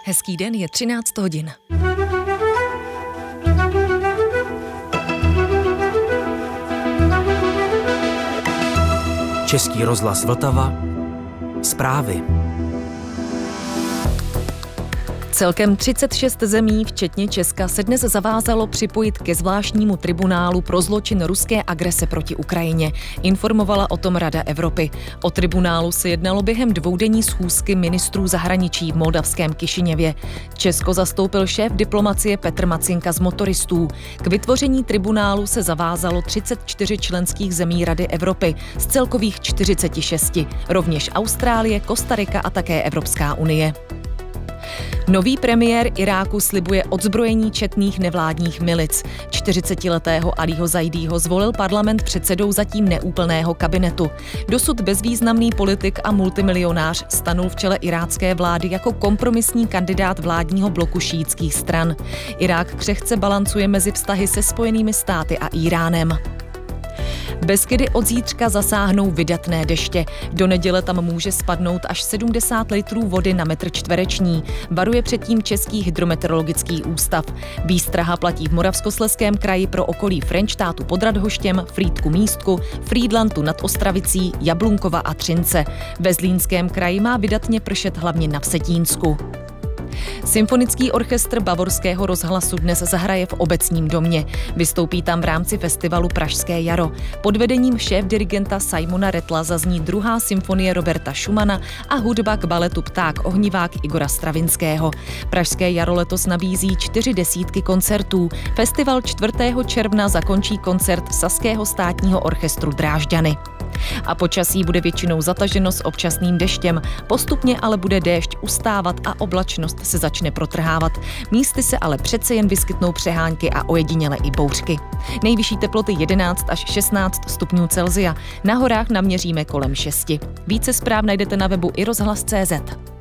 Hezký den, je 13 hodin. Český rozhlas Vltava. Zprávy. Celkem 36 zemí, včetně Česka, se dnes zavázalo připojit ke zvláštnímu tribunálu pro zločin ruské agrese proti Ukrajině. Informovala o tom Rada Evropy. O tribunálu se jednalo během dvoudenní schůzky ministrů zahraničí v moldavském Kišiněvě. Česko zastoupil šéf diplomacie Petr Macinka z motoristů. K vytvoření tribunálu se zavázalo 34 členských zemí Rady Evropy z celkových 46, rovněž Austrálie, Kostarika a také Evropská unie. Nový premiér Iráku slibuje odzbrojení četných nevládních milic. 40letého Alího Zaidího zvolil parlament předsedou zatím neúplného kabinetu. Dosud bezvýznamný politik a multimilionář stanul v čele irácké vlády jako kompromisní kandidát vládního bloku šíitských stran. Irák křehce balancuje mezi vztahy se Spojenými státy a Íránem. Beskydy od zítřka zasáhnou vydatné deště. Do neděle tam může spadnout až 70 litrů vody na metr čtvereční. Varuje předtím Český hydrometeorologický ústav. Výstraha platí v Moravskoslezském kraji pro okolí Frenštátu pod Radhoštěm, Frýdku Místku, Frýdlantu nad Ostravicí, Jablunkova a Třince. Ve Zlínském kraji má vydatně pršet hlavně na Vsetínsku. Symfonický orchestr Bavorského rozhlasu dnes zahraje v Obecním domě. Vystoupí tam v rámci festivalu Pražské jaro. Pod vedením šéfdirigenta Simona Rettla zazní 2. symfonie Roberta Schumana a hudba k baletu Pták ohnivák Igora Stravinského. Pražské jaro letos nabízí 40 koncertů. Festival 4. června zakončí koncert Saského státního orchestru Drážďany. A počasí bude většinou zataženo s občasným deštěm. Postupně ale bude déšť ustávat a oblačnost se začne protrhávat. Místy se ale přece jen vyskytnou přehánky a ojediněle i bouřky. Nejvyšší teploty 11 až 16 stupňů Celsia. Na horách naměříme kolem 6. Více zpráv najdete na webu iRozhlas.cz.